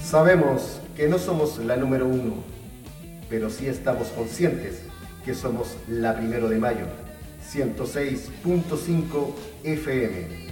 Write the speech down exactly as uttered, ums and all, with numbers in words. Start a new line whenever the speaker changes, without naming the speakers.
Sabemos que no somos la número uno, pero sí estamos conscientes que somos la primero de mayo, ciento seis punto cinco F M.